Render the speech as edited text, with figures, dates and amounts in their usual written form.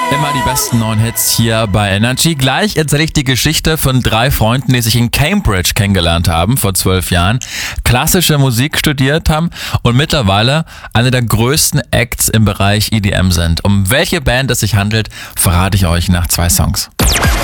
Immer die besten neuen Hits hier bei Energy. Gleich erzähle ich die Geschichte von 3 Freunden, die sich in Cambridge kennengelernt haben vor 12 Jahren, klassische Musik studiert haben und mittlerweile eine der größten Acts im Bereich EDM sind. Um welche Band es sich handelt, verrate ich euch nach 2 Songs.